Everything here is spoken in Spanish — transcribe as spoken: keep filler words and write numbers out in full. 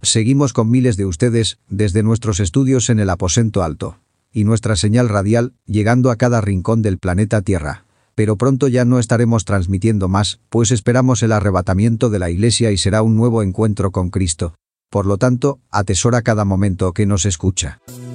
Seguimos con miles de ustedes, desde nuestros estudios en el aposento alto. Y nuestra señal radial, llegando a cada rincón del planeta Tierra. Pero pronto ya no estaremos transmitiendo más, pues esperamos el arrebatamiento de la Iglesia y será un nuevo encuentro con Cristo. Por lo tanto, atesora cada momento que nos escucha.